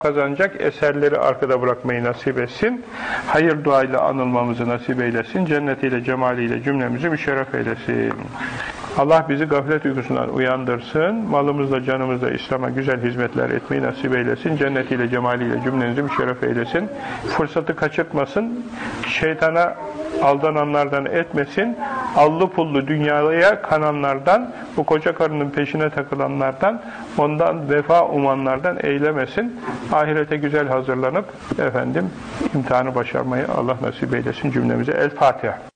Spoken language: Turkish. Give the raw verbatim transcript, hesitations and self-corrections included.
kazanacak eserleri arkada bırakmayı nasip etsin. Hayır duayla anılmamızı nasip eylesin. Cennetiyle, cemaliyle cümlemizi müşerref eylesin. Allah bizi gaflet uykusundan uyandırsın. Malımızla, canımızla İslam'a güzel hizmetler etmeyi nasip eylesin. Cennetiyle, cemaliyle cümlenizi müşerref eylesin. Fırsatı kaçırtmasın. Şeytana aldananlardan etmesin. Allı pullu dünyaya kananlardan, bu koca karının peşine takılanlardan, ondan vefa umanlardan eylemesin. Ahirete güzel hazırlanıp efendim imtihanı başarmayı Allah nasip eylesin cümlemize. El Fatiha.